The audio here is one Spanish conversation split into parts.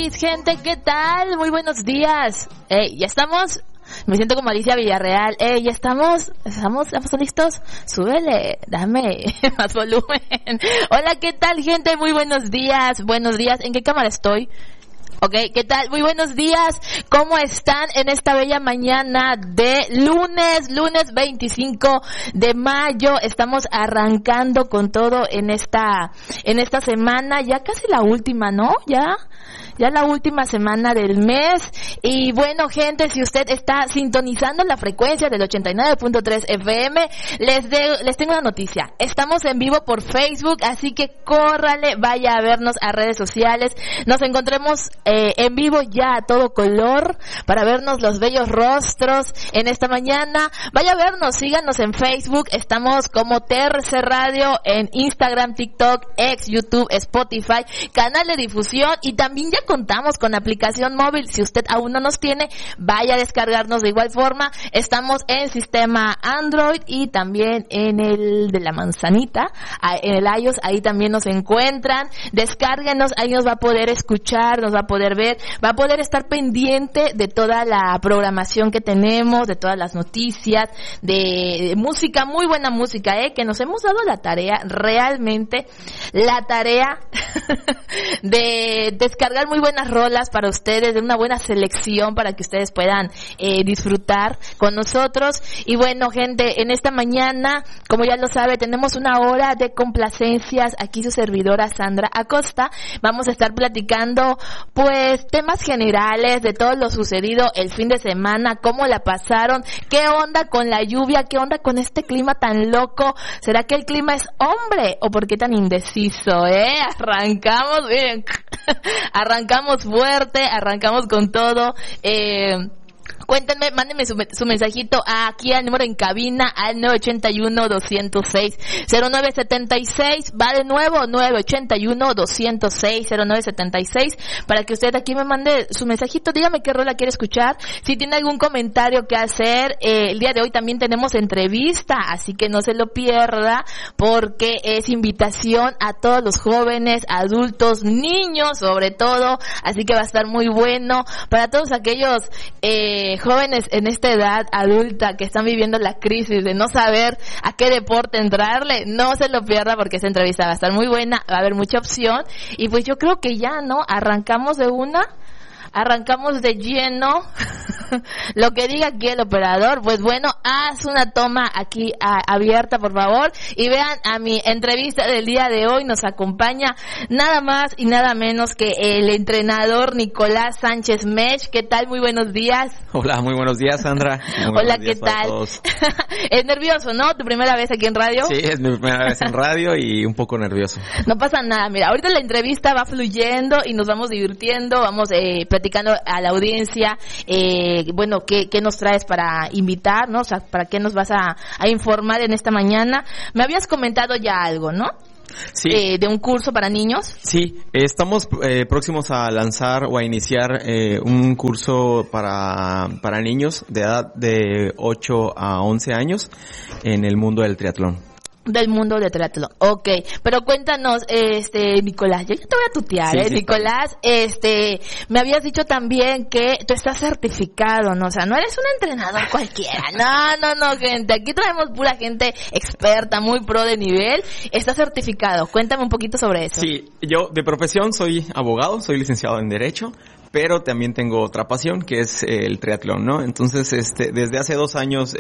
Morris, gente, ¿qué tal? Muy buenos días. ¿Ya estamos? Me siento como Alicia Villarreal. ¿Ya estamos? ¿Estamos listos? Súbele, dame más volumen. Hola, ¿qué tal, gente? Muy buenos días. Buenos días. ¿En qué cámara estoy? Ok, ¿qué tal? Muy buenos días. ¿Cómo están en esta bella mañana de lunes 25 de mayo? Estamos arrancando con todo en esta semana, ya casi la última, ¿no? Ya la última semana del mes. Y bueno, gente, si usted está sintonizando la frecuencia del 89.3 FM, les tengo una noticia. Estamos en vivo por Facebook, así que córrale, vaya a vernos a redes sociales. Nos encontremos en vivo ya a todo color para vernos los bellos rostros en esta mañana. Vaya a vernos, síganos en Facebook. Estamos como TRC Radio en Instagram, TikTok, X, YouTube, Spotify, canal de difusión, y también ya contamos con aplicación móvil. Si usted aún no nos tiene, vaya a descargarnos de igual forma. Estamos en sistema Android y también en el de la manzanita, en el iOS, ahí también nos encuentran. Descárguenos, ahí nos va a poder escuchar, nos va a poder ver, va a poder estar pendiente de toda la programación que tenemos, de todas las noticias, de música, muy buena música, que nos hemos dado la tarea, realmente la tarea de descargar muy buenas rolas para ustedes, de una buena selección para que ustedes puedan disfrutar con nosotros. Y bueno, gente, en esta mañana, como ya lo sabe, tenemos una hora de complacencias. Aquí su servidora Sandra Acosta. Vamos a estar platicando pues temas generales de todo lo sucedido el fin de semana, cómo la pasaron, qué onda con la lluvia, qué onda con este clima tan loco. ¿Será que el clima es hombre o por qué tan indeciso? Arrancamos, miren, arrancamos fuerte, arrancamos con todo. Cuéntenme, mándenme su mensajito aquí al número en cabina, al 981-206-0976, va de nuevo, 981-206-0976, para que usted aquí me mande su mensajito, dígame qué rola quiere escuchar, si tiene algún comentario que hacer. El día de hoy también tenemos entrevista, así que no se lo pierda, porque es invitación a todos los jóvenes, adultos, niños sobre todo, así que va a estar muy bueno para todos aquellos jóvenes en esta edad adulta que están viviendo la crisis de no saber a qué deporte entrarle. No se lo pierda, porque esa entrevista va a estar muy buena, va a haber mucha opción. Y pues yo creo que ya, ¿no? Arrancamos de lleno. Lo que diga aquí el operador, pues bueno, haz una toma aquí abierta, por favor, y vean a mi entrevista del día de hoy. Nos acompaña nada más y nada menos que el entrenador Nicolás Sánchez Mech. ¿Qué tal? Muy buenos días. Hola, muy buenos días, Sandra. Hola, ¿qué tal? Es nervioso, ¿no? ¿Tu primera vez aquí en radio? Sí, es mi primera vez en radio y un poco nervioso. No pasa nada, mira, ahorita la entrevista va fluyendo y nos vamos divirtiendo, vamos platicando a la audiencia, bueno, ¿qué nos traes para invitar, no? O sea, ¿para qué nos vas a informar en esta mañana? Me habías comentado ya algo, ¿no? Sí. De un curso para niños. Sí, estamos próximos a lanzar o a iniciar un curso para niños de edad de 8 a 11 años en el mundo del triatlón. Del mundo de triatlón, okay. Pero cuéntanos, Nicolás, yo ya te voy a tutear, sí, Nicolás, me habías dicho también que tú estás certificado, ¿no? O sea, no eres un entrenador cualquiera, no, gente, aquí traemos pura gente experta, muy pro de nivel, estás certificado, cuéntame un poquito sobre eso. Sí, yo de profesión soy abogado, soy licenciado en Derecho, pero también tengo otra pasión que es el triatlón, ¿no? Entonces, desde hace 2 años,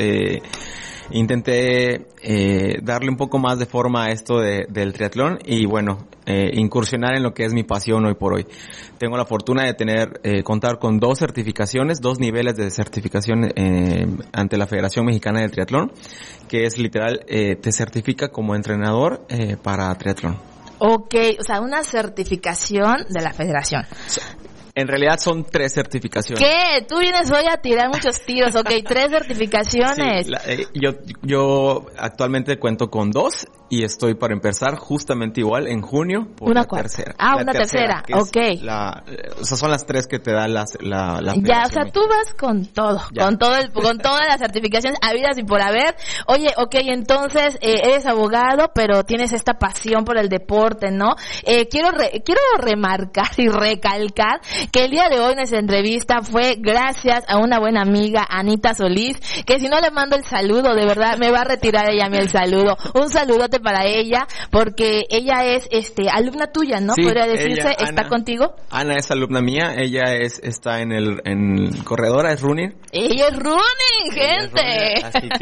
intenté darle un poco más de forma a esto del triatlón y bueno, incursionar en lo que es mi pasión hoy por hoy. Tengo la fortuna de contar con 2 certificaciones, 2 niveles de certificación ante la Federación Mexicana del Triatlón, que es literal, te certifica como entrenador para triatlón. Okay, o sea, una certificación de la Federación. En realidad son 3 certificaciones. ¿Qué? Tú vienes hoy a tirar muchos tiros, 3 certificaciones. Sí, yo actualmente cuento con 2 y estoy para empezar justamente igual en junio por una la cuarta. tercera. Una tercera, ok. O sea, son las 3 que te da la ya, o sea, tú vas con todo, con todas las certificaciones habidas y por haber. Oye, ok, entonces eres abogado, pero tienes esta pasión por el deporte, ¿no? Quiero remarcar y recalcar que el día de hoy en esta entrevista fue gracias a una buena amiga, Anita Solís, que si no le mando el saludo, de verdad, me va a retirar ella a mí el saludo. Un saludote para ella, porque ella es alumna tuya, ¿no? Sí, podría decirse, ella, ¿está Ana, contigo? Ana es alumna mía, ella está en corredora, es running. Ella es running, gente.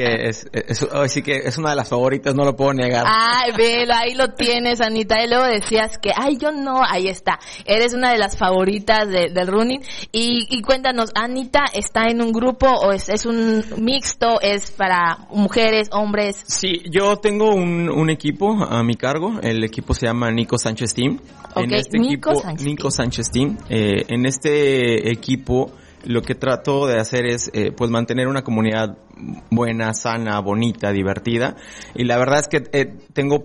Así que es una de las favoritas, no lo puedo negar. Ay, velo, ahí lo tienes, Anita. Y luego decías que, yo no, ahí está. Eres una de las favoritas del running. Y cuéntanos, Anita, ¿está en un grupo o es un mixto? ¿Es para mujeres, hombres? Sí, yo tengo un equipo a mi cargo. El equipo se llama Nico Sánchez Team. Okay, en este Nico Sánchez Team. En este equipo lo que trato de hacer es pues mantener una comunidad buena, sana, bonita, divertida. Y la verdad es que tengo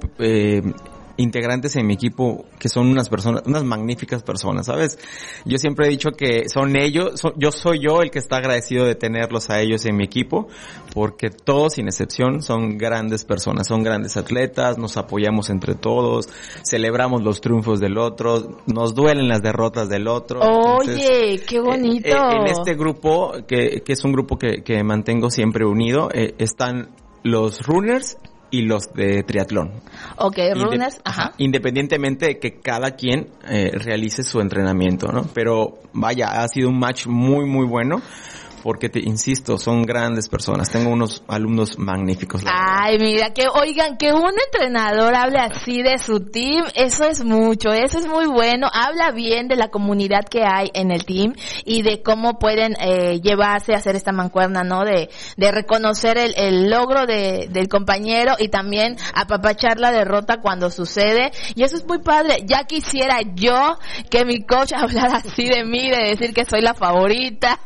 integrantes en mi equipo que son unas magníficas personas, ¿sabes? Yo siempre he dicho que son ellos, soy yo el que está agradecido de tenerlos a ellos en mi equipo, porque todos sin excepción son grandes personas, son grandes atletas, nos apoyamos entre todos, celebramos los triunfos del otro, nos duelen las derrotas del otro. Oye, entonces, qué bonito. En este grupo, que es un grupo que mantengo siempre unido, están los runners y los de triatlón. Ok, runners, ajá. Independientemente de que cada quien realice su entrenamiento, ¿no? Pero vaya, ha sido un match muy, muy bueno. Porque insisto, son grandes personas. Tengo unos alumnos magníficos. Ay, mira, que un entrenador hable así de su team, eso es mucho, eso es muy bueno. Habla bien de la comunidad que hay en el team y de cómo pueden llevarse a hacer esta mancuerna, ¿no? De reconocer el logro del compañero y también apapachar la derrota cuando sucede. Y eso es muy padre. Ya quisiera yo que mi coach hablara así de mí, de decir que soy la favorita.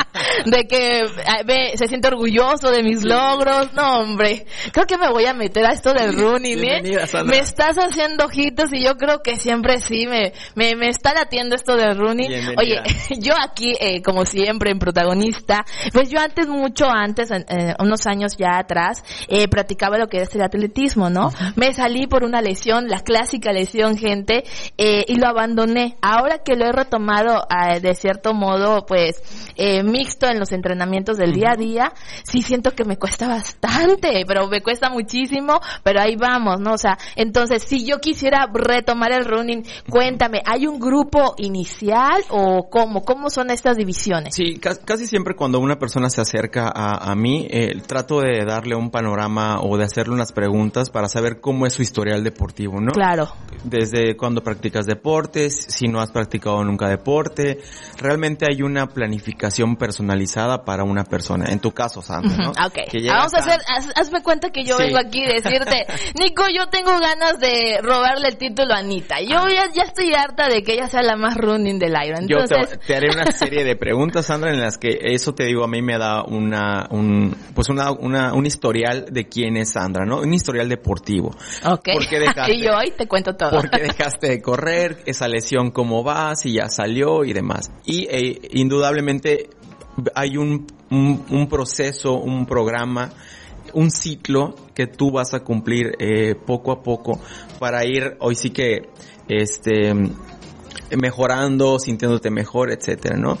De que se siente orgulloso de mis logros. No, hombre, creo que me voy a meter a esto del running, me estás haciendo ojitos y yo creo que siempre sí me está latiendo esto del running. Bienvenida. Oye, yo aquí como siempre en protagonista, pues yo mucho antes, unos años ya atrás, practicaba lo que es el atletismo, ¿no? Uh-huh. Me salí por una lesión, la clásica lesión, gente, y lo abandoné. Ahora que lo he retomado de cierto modo, pues mixto en los entrenamientos del día a día, sí siento que me cuesta bastante, pero me cuesta muchísimo, pero ahí vamos, ¿no? O sea, entonces, si yo quisiera retomar el running, cuéntame, ¿hay un grupo inicial o cómo son estas divisiones? Sí, casi siempre cuando una persona se acerca a mí, trato de darle un panorama o de hacerle unas preguntas para saber cómo es su historial deportivo, ¿no? Claro. Desde cuándo practicas deportes, si no has practicado nunca deporte, realmente hay una planificación personalizada para una persona. En tu caso, Sandra, ¿no? Okay. Vamos a hacer, hazme cuenta que yo vengo aquí a decirte, Nico, yo tengo ganas de robarle el título a Anita. Yo ya estoy harta de que ella sea la más running del aire. Entonces... Yo te haré una serie de preguntas, Sandra, en las que eso te digo, a mí me da un historial de quién es Sandra, ¿no? Un historial deportivo. Okay. Y yo hoy te cuento todo. ¿Por qué dejaste de correr? Esa lesión, ¿cómo va? Si ya salió y demás. Y indudablemente hay un proceso, un programa, un ciclo que tú vas a cumplir poco a poco para ir, hoy sí que, mejorando, sintiéndote mejor, etcétera, ¿no?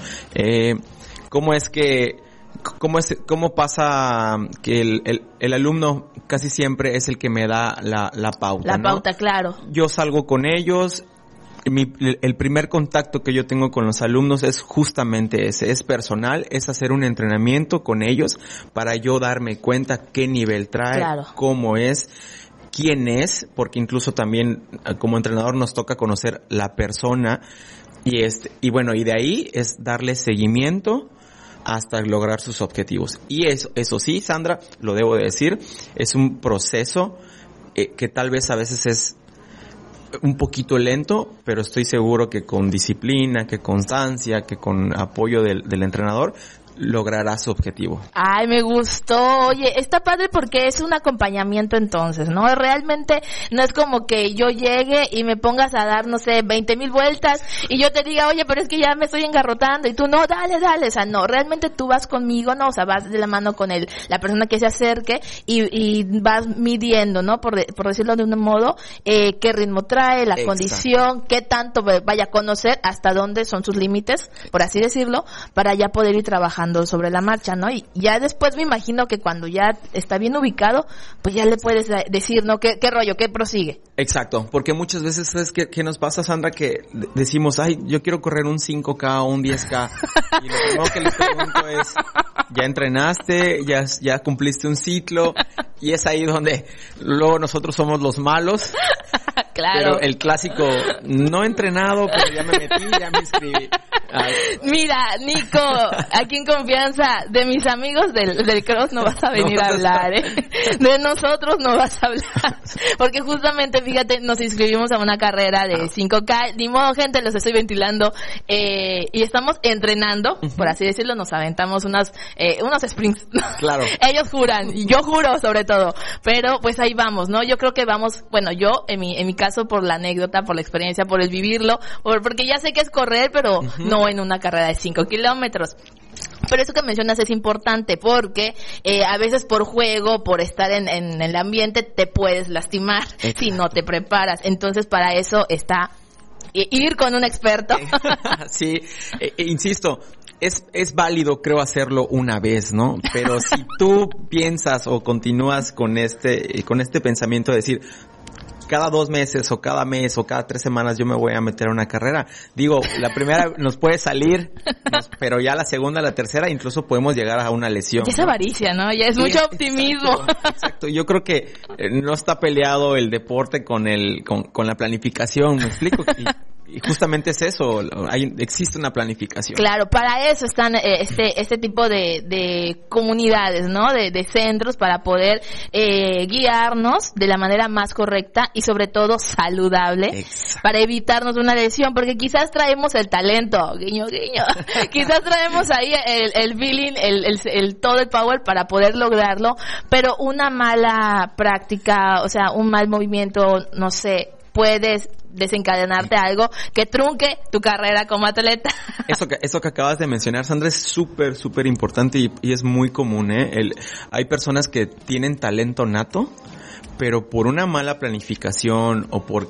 ¿Cómo pasa que el alumno casi siempre es el que me da la pauta, ¿no? La pauta, claro. Yo salgo con ellos. El primer contacto que yo tengo con los alumnos es justamente ese, es personal, es hacer un entrenamiento con ellos para yo darme cuenta qué nivel trae, claro, cómo es, quién es, porque incluso también como entrenador nos toca conocer la persona y bueno, y de ahí es darle seguimiento hasta lograr sus objetivos. Y eso sí, Sandra, lo debo de decir, es un proceso que tal vez a veces es un poquito lento, pero estoy seguro que con disciplina, que constancia, que con apoyo del entrenador, logrará su objetivo. Ay, me gustó. Oye, está padre porque es un acompañamiento entonces, ¿no? Realmente no es como que yo llegue y me pongas a dar, no sé, 20,000 vueltas y yo te diga, oye, pero es que ya me estoy engarrotando y tú, no, dale. O sea, no, realmente tú vas conmigo, ¿no? O sea, vas de la mano con la persona que se acerque y vas midiendo, ¿no? Por decirlo de un modo, qué ritmo trae, la condición, qué tanto vaya a conocer, hasta dónde son sus límites, por así decirlo, para ya poder ir trabajando sobre la marcha, ¿no? Y ya después me imagino que cuando ya está bien ubicado, pues ya le puedes decir, ¿no? ¿Qué rollo? ¿Qué prosigue? Exacto, porque muchas veces, ¿sabes qué nos pasa, Sandra? Que decimos, ay, yo quiero correr un 5K o un 10K. Y lo primero que les pregunto es, ¿ya entrenaste? ¿Ya cumpliste un ciclo? Y es ahí donde luego nosotros somos los malos. Claro. Pero el clásico, no he entrenado, pero ya me metí, ya me inscribí. Ay. Mira, Nico, aquí en confianza, de mis amigos del cross no vas a venir a hablar, De nosotros no vas a hablar. Porque justamente, fíjate, nos inscribimos a una carrera de 5K. Ni modo, gente, los estoy ventilando. Y estamos entrenando, por así decirlo, nos aventamos unos sprints. Claro. Ellos juran, y yo juro sobre todo. Pero pues ahí vamos, ¿no? Yo creo que vamos, bueno, yo en mi caso por la anécdota, por la experiencia, por el vivirlo, porque ya sé que es correr, pero no en una carrera de 5 kilómetros. Pero eso que mencionas es importante porque a veces por juego, por estar en el ambiente, te puedes lastimar si no te preparas. Entonces para eso está ir con un experto. Sí, insisto, es válido, creo, hacerlo una vez, ¿no? Pero si tú piensas o continúas con este pensamiento de decir, cada 2 meses o cada mes o cada 3 semanas yo me voy a meter a una carrera. Digo, la primera nos puede salir, pero ya la segunda, la tercera, incluso podemos llegar a una lesión. Es avaricia, ¿no? Ya es mucho optimismo. Exacto. Yo creo que no está peleado el deporte con la planificación, ¿me explico? Y justamente es eso, existe una planificación. Claro, para eso están este tipo de comunidades, ¿no? De centros para poder guiarnos de la manera más correcta y sobre todo saludable. Exacto. Para evitarnos una lesión, porque quizás traemos el talento, guiño, quizás traemos ahí el feeling, todo el power para poder lograrlo, pero una mala práctica, o sea, un mal movimiento, no sé, puedes desencadenarte algo que trunque tu carrera como atleta. Eso que acabas de mencionar, Sandra, es súper, súper importante y es muy común, hay personas que tienen talento nato, pero por una mala planificación o por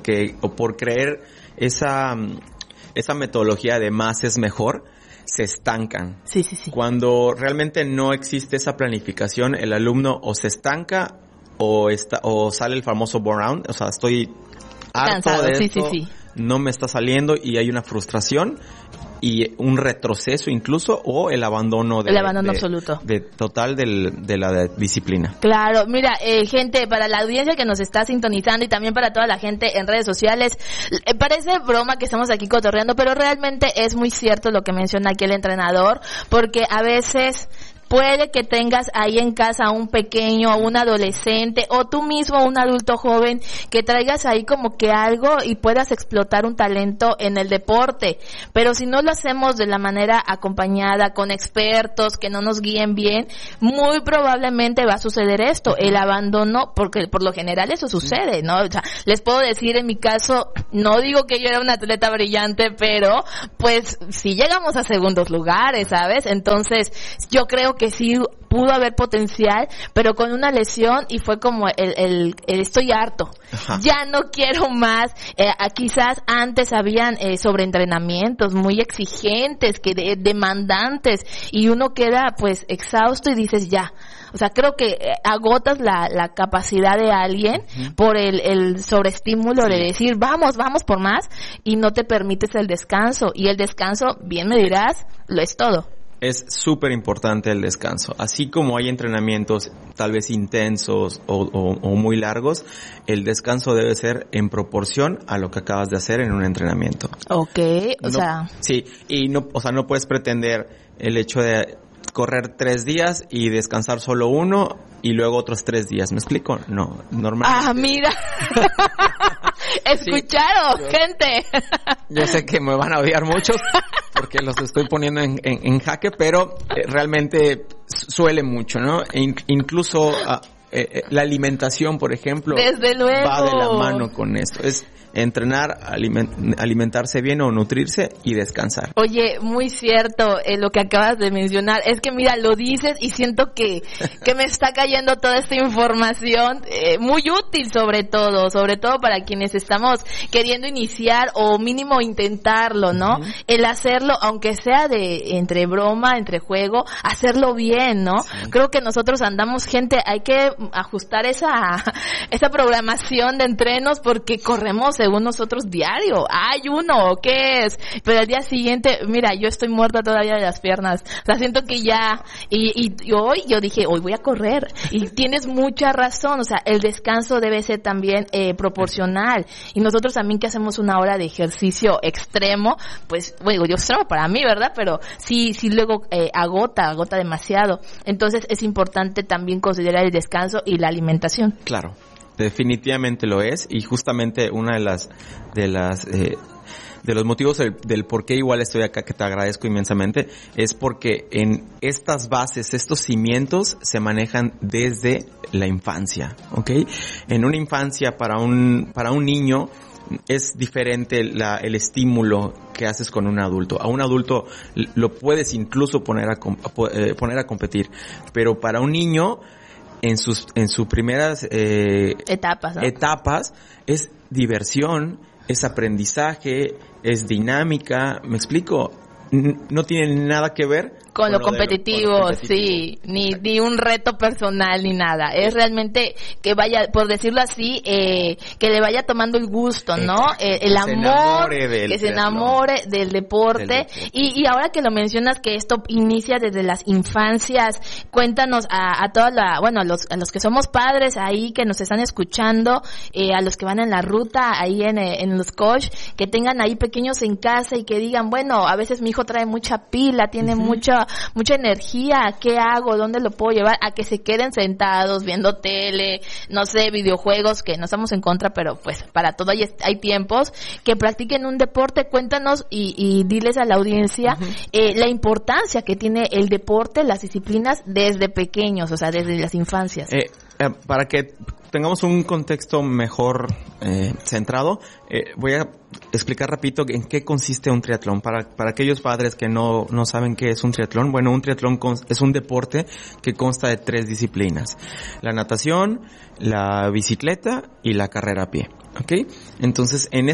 creer esa metodología de más es mejor, se estancan. Sí. Cuando realmente no existe esa planificación, el alumno o se estanca o sale el famoso burnout, o sea, estoy harto cansado, de esto, sí. No me está saliendo y hay una frustración y un retroceso incluso o el abandono absoluto total de la disciplina. Claro, mira, gente, para la audiencia que nos está sintonizando y también para toda la gente en redes sociales, parece broma que estamos aquí cotorreando, pero realmente es muy cierto lo que menciona aquí el entrenador, porque a veces puede que tengas ahí en casa un pequeño, un adolescente o tú mismo un adulto joven que traigas ahí como que algo y puedas explotar un talento en el deporte, pero si no lo hacemos de la manera acompañada con expertos que no nos guíen bien, muy probablemente va a suceder esto, el abandono, porque por lo general eso sucede, ¿no? O sea, les puedo decir en mi caso, no digo que yo era una atleta brillante, pero pues sí llegamos a segundos lugares, ¿sabes? Entonces yo creo que sí pudo haber potencial, pero con una lesión y fue como el estoy harto. Ajá. Ya no quiero más. Quizás antes habían sobreentrenamientos muy exigentes, demandantes, y uno queda pues exhausto y dices ya. O sea, creo que agotas la capacidad de alguien por el sobreestímulo de decir vamos por más y no te permites el descanso. Y el descanso, bien me dirás, lo es todo. Es súper importante el descanso. Así como hay entrenamientos tal vez intensos o muy largos, el descanso debe ser en proporción a lo que acabas de hacer en un entrenamiento. Okay, Sí, y no puedes pretender el hecho de correr 3 días y descansar solo 1 y luego otros 3 días. ¿Me explico? No, normalmente. Ah, mira. ¿Escucharon, sí, gente? Yo sé que me van a odiar muchos porque los estoy poniendo en jaque, pero realmente suele mucho, ¿no? Incluso la alimentación, por ejemplo, desde luego, va de la mano con esto. Es entrenar, alimentarse bien o nutrirse y descansar. Oye, muy cierto lo que acabas de mencionar. Es que mira, lo dices y siento que me está cayendo toda esta información muy útil sobre todo para quienes estamos queriendo iniciar o mínimo intentarlo, ¿no? Uh-huh. El hacerlo, aunque sea entre broma, entre juego, hacerlo bien, ¿no? Sí. Creo que nosotros andamos gente, hay que ajustar esa programación de entrenos porque corremos según nosotros diario. Hay uno, ¿qué es? Pero al día siguiente, mira, yo estoy muerta todavía de las piernas. O sea, siento que ya, y hoy yo dije, hoy voy a correr. Y tienes mucha razón, o sea, el descanso debe ser también proporcional. Y nosotros también que hacemos una hora de ejercicio extremo, pues, bueno, yo extremo para mí, ¿verdad? Pero sí luego agota demasiado. Entonces es importante también considerar el descanso y la alimentación. Claro. Definitivamente lo es, y justamente una de los motivos del por qué igual estoy acá, que te agradezco inmensamente, es porque en estas bases, estos cimientos se manejan desde la infancia, ¿ok? En una infancia para un niño es diferente el estímulo que haces con un adulto. A un adulto lo puedes incluso poner a competir, pero para un niño en sus primeras etapas, ¿no? Etapas es diversión, es aprendizaje, es dinámica, ¿me explico? No tiene nada que ver con lo competitivo, sí, ni un reto personal ni nada. Es realmente que vaya, por decirlo así, que le vaya tomando el gusto, ¿no? El amor, que se enamore del deporte. Y ahora que lo mencionas, que esto inicia desde las infancias, cuéntanos a los que somos padres ahí, que nos están escuchando, a los que van en la ruta, ahí en los coach, que tengan ahí pequeños en casa y que digan, bueno, a veces mi hijo trae mucha pila, tiene mucha energía, ¿qué hago? ¿Dónde lo puedo llevar? A que se queden sentados viendo tele, no sé, videojuegos, que no estamos en contra, pero pues para todo hay tiempos, que practiquen un deporte. Cuéntanos y diles a la audiencia la importancia que tiene el deporte, las disciplinas desde pequeños, o sea, desde las infancias. Para que tengamos un contexto mejor centrado, voy a explicar rapidito en qué consiste un triatlón. Para aquellos padres que no saben qué es un triatlón, bueno, un triatlón es un deporte que consta de 3 disciplinas: la natación, la bicicleta y la carrera a pie. ¿Ok? Entonces, en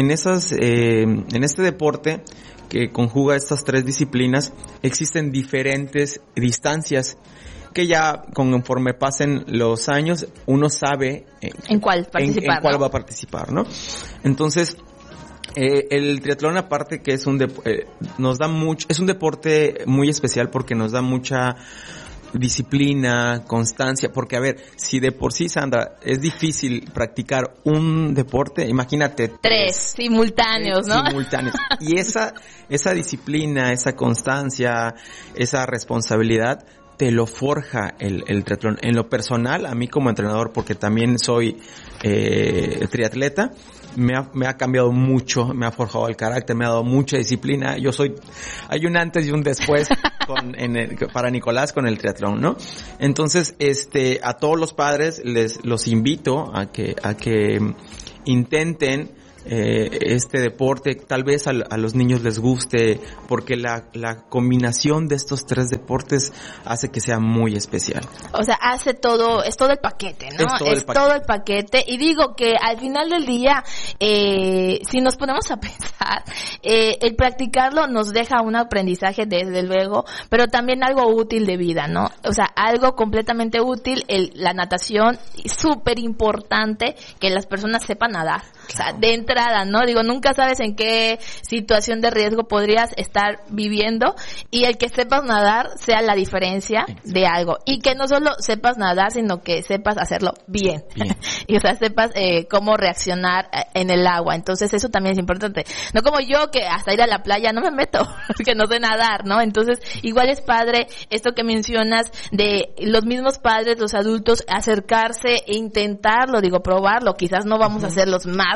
este deporte que conjuga estas 3 disciplinas, existen diferentes distancias que ya conforme pasen los años uno sabe en cuál participar, en cuál va a participar, ¿no? Entonces el triatlón, aparte que es nos da mucho, es un deporte muy especial porque nos da mucha disciplina, constancia, porque a ver, si de por sí, Sandra, es difícil practicar un deporte, imagínate 3 simultáneos, ¿no? Simultáneos. Y esa disciplina, esa constancia, esa responsabilidad te lo forja el triatlón. En lo personal, a mí como entrenador, porque también soy triatleta, me ha cambiado mucho, me ha forjado el carácter, me ha dado mucha disciplina. Hay un antes y un después para Nicolás con el triatlón, ¿no? Entonces, a todos los padres los invito a que intenten este deporte. Tal vez a los niños les guste, porque la combinación de estos 3 deportes hace que sea muy especial. O sea, es todo el paquete, ¿no? Es todo el paquete. Y digo que al final del día, si nos ponemos a pensar, el practicarlo nos deja un aprendizaje, desde luego, pero también algo útil de vida, ¿no? O sea, algo completamente útil. La natación, súper importante que las personas sepan nadar. O sea, de entrada, ¿no? Digo, nunca sabes en qué situación de riesgo podrías estar viviendo, y el que sepas nadar sea la diferencia de algo. Y que no solo sepas nadar, sino que sepas hacerlo bien. Y o sea, sepas cómo reaccionar en el agua. Entonces eso también es importante. No como yo, que hasta ir a la playa no me meto, que no sé nadar, ¿no? Entonces igual es padre esto que mencionas de los mismos padres, los adultos, acercarse e intentarlo, digo, probarlo. Quizás no vamos a ser los más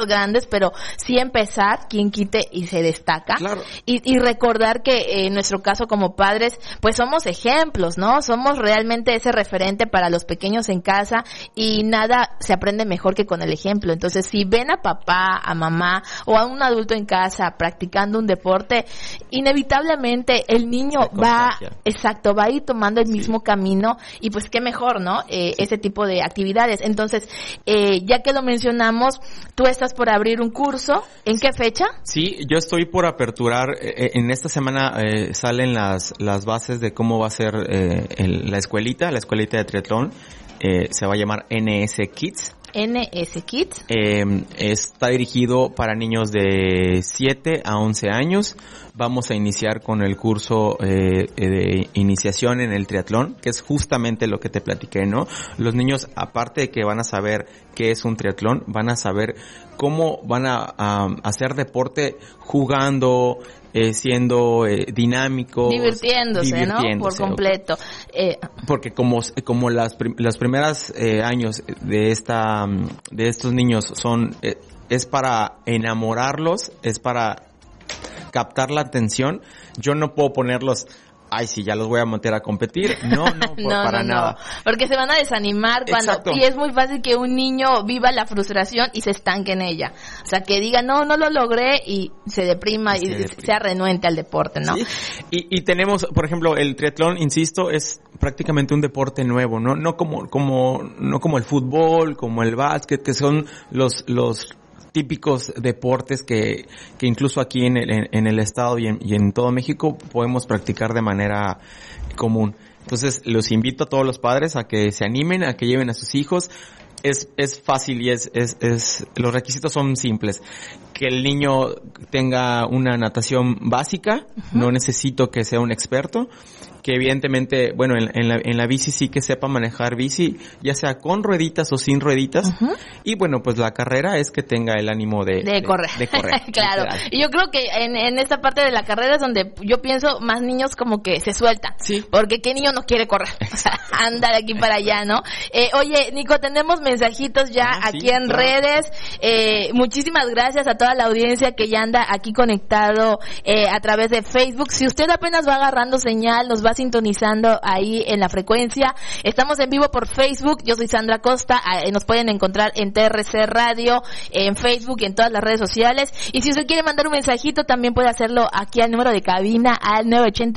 más grandes, pero sí empezar, quien quite y se destaca. Claro. Y recordar que en nuestro caso como padres, pues somos ejemplos, ¿no? Somos realmente ese referente para los pequeños en casa y nada se aprende mejor que con el ejemplo. Entonces, si ven a papá, a mamá o a un adulto en casa practicando un deporte, inevitablemente el niño va a ir tomando el mismo camino y pues qué mejor, ¿no? Ese tipo de actividades. Entonces, ya que lo mencionamos, tú estás por abrir un curso. ¿En qué fecha? Sí, yo estoy por aperturar. En esta semana salen las bases de cómo va a ser la escuelita de triatlón. Se va a llamar NS Kids. NS Kids. Está dirigido para niños de 7 a 11 años. Vamos a iniciar con el curso de iniciación en el triatlón, que es justamente lo que te platiqué, ¿no? Los niños, aparte de que van a saber qué es un triatlón, van a saber cómo van a hacer deporte jugando, siendo dinámicos, divirtiéndose, ¿no? Por completo. Porque como los primeros años de estos niños es para enamorarlos, es para captar la atención. Yo no puedo ponerlos, ay, sí, ya los voy a meter a competir. No, para nada. Porque se van a desanimar y es muy fácil que un niño viva la frustración y se estanque en ella. O sea, que diga, no lo logré y se deprima y sea renuente al deporte, ¿no? Sí. Y tenemos, por ejemplo, el triatlón, insisto, es prácticamente un deporte nuevo, ¿no? No como el fútbol, como el básquet, que son los típicos deportes que incluso aquí en el estado y en todo México podemos practicar de manera común. Entonces, los invito a todos los padres a que se animen, a que lleven a sus hijos. Es fácil y los requisitos son simples. Que el niño tenga una natación básica, no necesito que sea un experto. Que evidentemente, bueno, en la bici sí que sepa manejar bici, ya sea con rueditas o sin rueditas. Y bueno, pues la carrera es que tenga el ánimo de correr. Claro. Literal. Y yo creo que en esta parte de la carrera es donde yo pienso más niños como que se sueltan. Sí. Porque qué niño no quiere correr. O sea, anda de aquí para allá, ¿no? Oye, Nico, tenemos mensajitos ya aquí en redes. Muchísimas gracias a toda la audiencia que ya anda aquí conectado a través de Facebook. Si usted apenas va agarrando señal, nos va sintonizando ahí en la frecuencia. Estamos en vivo por Facebook. Yo soy Sandra Costa. Nos pueden encontrar en TRC Radio, en Facebook y en todas las redes sociales. Y si usted quiere mandar un mensajito, también puede hacerlo aquí al número de cabina al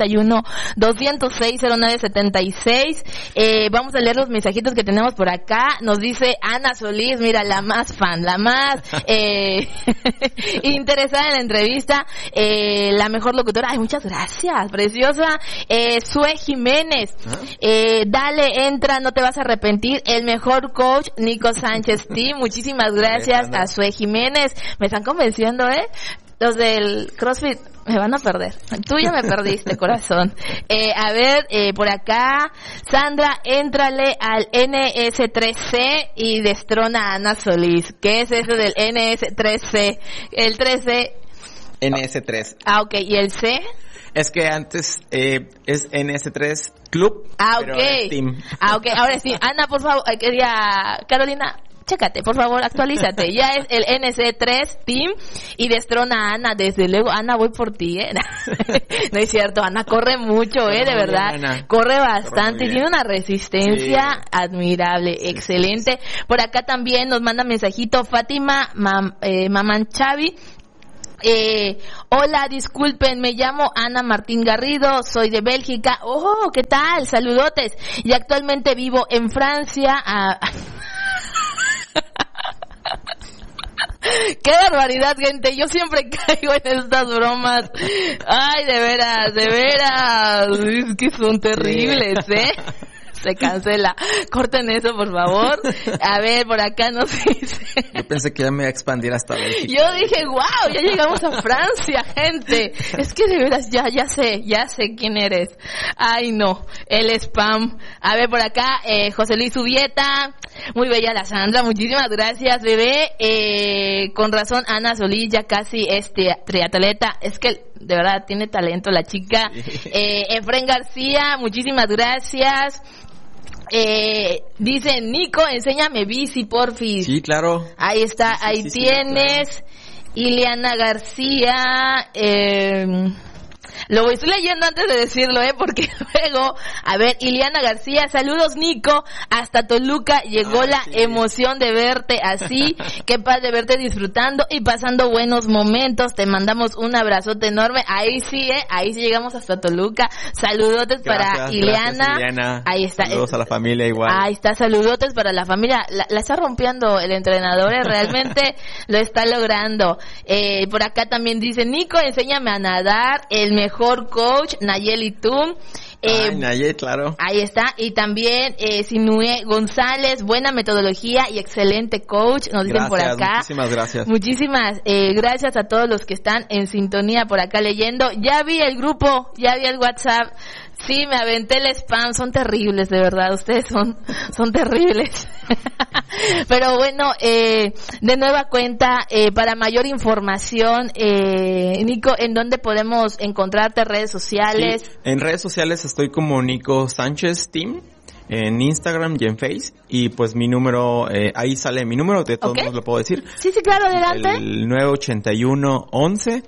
981-206-0976. Vamos a leer los mensajitos que tenemos por acá. Nos dice Ana Solís, mira, la más fan, la más interesada en la entrevista, la mejor locutora. Ay, muchas gracias, preciosa. Sue Jiménez, dale, entra, no te vas a arrepentir. El mejor coach, Nico Sánchez Team. Muchísimas gracias a Sue Jiménez. Me están convenciendo, los del CrossFit me van a perder. Tú ya me perdiste, corazón. A ver, por acá, Sandra, éntrale al NS3C y destrona a Ana Solís. ¿Qué es eso del NS3C? El 3C. NS3. Ah, ok. ¿Y el C? Es que antes es NS3 Club, pero es Team. Ah, ok. Ahora sí. Ana, por favor, Carolina, chécate, por favor, actualízate. Ya es el NC3 Team y destrona a Ana. Desde luego, Ana, voy por ti, No es cierto, Ana corre mucho, de verdad. Bien, corre bastante y tiene una resistencia admirable, excelente. Por acá también nos manda mensajito Fátima Mamanchavi. Hola, disculpen, me llamo Ana Martín Garrido, soy de Bélgica. Oh, ¿qué tal? Saludotes. Y actualmente vivo en Francia. ¡Qué barbaridad, gente! Yo siempre caigo en estas bromas. Ay, de veras. Es que son terribles, Se cancela. Corten eso, por favor. A ver, por acá nos dice. Yo pensé que ya me iba a expandir hasta Bélgica. Yo dije, wow, ya llegamos a Francia, gente. Es que de veras, ya sé quién eres. Ay, no, el spam. A ver, por acá, José Luis Ubieta. Muy bella la Sandra, muchísimas gracias, bebé. Con razón, Ana Solís ya casi es triatleta. Es que de verdad tiene talento la chica. Efren García, muchísimas gracias. Dice Nico, enséñame bici, porfis. Sí, claro. Ahí está, Sí, ahí tienes. Claro. Ileana García, lo estoy leyendo antes de decirlo, porque luego, a ver, Ileana García, saludos Nico, hasta Toluca llegó la emoción de verte así, qué padre verte disfrutando y pasando buenos momentos, te mandamos un abrazote enorme, ahí sí llegamos hasta Toluca, saludotes para Ileana. Ileana, ahí está. Saludos a la familia igual. Ahí está, saludotes para la familia, la está rompiendo el entrenador, realmente lo está logrando. Por acá también dice, Nico, enséñame a nadar, el mejor coach, Nayeli Tum. Nayeli, claro. Ahí está. Y también Sinue González, buena metodología y excelente coach, nos dicen por acá. Muchísimas gracias. Muchísimas gracias a todos los que están en sintonía por acá leyendo. Ya vi el grupo, ya vi el WhatsApp. Sí, me aventé el spam, son terribles, de verdad, ustedes son terribles. Pero bueno, de nueva cuenta, para mayor información, Nico, ¿en dónde podemos encontrarte? ¿Redes sociales? Sí, en redes sociales estoy como Nico Sánchez Team, en Instagram y en Face, y pues mi número, ahí sale mi número, de todos modos lo puedo decir. Sí, claro, adelante. El 981 11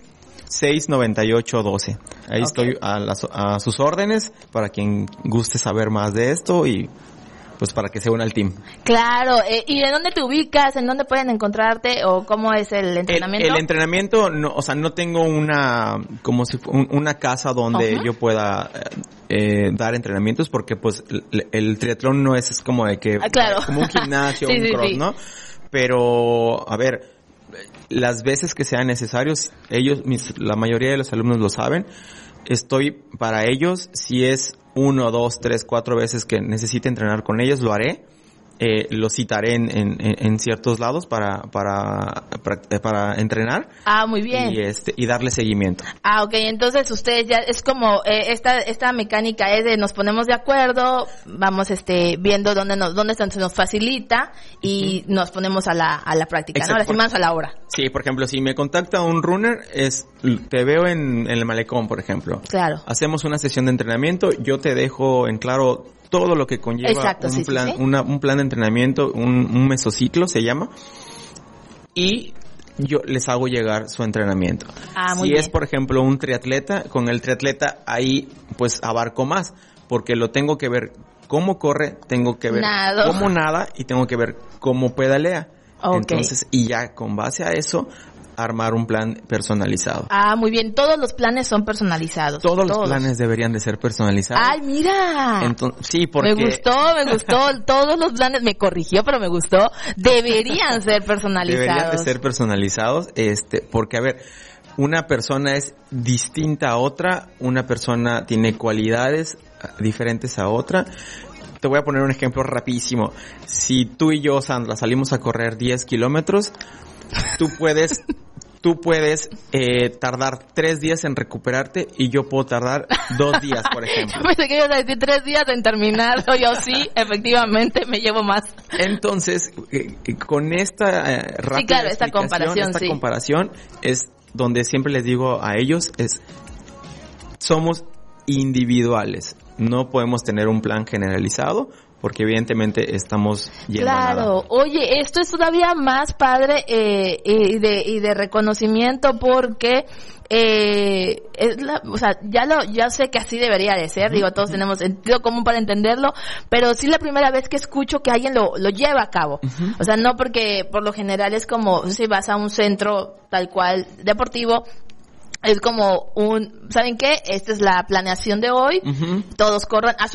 698-12. Ahí estoy a sus órdenes para quien guste saber más de esto y pues para que se una al team. Claro, ¿y de dónde te ubicas? ¿En dónde pueden encontrarte? ¿O cómo es el entrenamiento? El entrenamiento, no tengo una casa donde yo pueda dar entrenamientos porque pues el triatlón no es como de que como un gimnasio, un cross, ¿no? Pero, a ver, las veces que sean necesarios, la mayoría de los alumnos lo saben, estoy para ellos, si es 1, 2, 3, 4 veces que necesite entrenar con ellos, lo haré, los citaré en ciertos lados para entrenar. Muy bien. Y darle seguimiento. Okay, entonces ustedes ya, es como, esta mecánica es de nos ponemos de acuerdo, vamos viendo dónde se nos facilita y nos ponemos a la práctica. Exacto. ¿No? Las manos a la obra. Sí, por ejemplo, si me contacta un runner, te veo en el malecón, por ejemplo. Claro. Hacemos una sesión de entrenamiento, yo te dejo en claro todo lo que conlleva un plan de entrenamiento, un mesociclo se llama, y yo les hago llegar su entrenamiento. Si es, por ejemplo, un triatleta, con el triatleta ahí pues abarco más, porque lo tengo que ver cómo corre, tengo que ver cómo nada y tengo que ver cómo pedalea. Entonces, y ya con base a eso, armar un plan personalizado. Muy bien. Todos los planes son personalizados. Todos los planes deberían de ser personalizados. ¡Ay, mira! Entonces, sí, porque... Me gustó. Todos los planes, me corrigió, pero me gustó. Deberían ser personalizados. Deberían de ser personalizados, porque, a ver, una persona es distinta a otra, una persona tiene cualidades diferentes a otra. Te voy a poner un ejemplo rapidísimo. Si tú y yo, Sandra, salimos a correr 10 kilómetros, tú puedes tardar 3 días en recuperarte y yo puedo tardar 2 días, por ejemplo. Yo pensé que ibas a decir 3 días en terminarlo. Yo sí, efectivamente, me llevo más. Entonces, con esta rápida esta comparación es donde siempre les digo a ellos, somos individuales. No podemos tener un plan generalizado porque evidentemente estamos yendo a nada. Claro, oye, esto es todavía más padre y de reconocimiento porque ya sé que así debería de ser, digo, todos tenemos sentido común para entenderlo, pero sí la primera vez que escucho que alguien lo lleva a cabo. O sea, no porque por lo general es como si vas a un centro tal cual deportivo, es como ¿saben qué? Esta es la planeación de hoy, todos corran a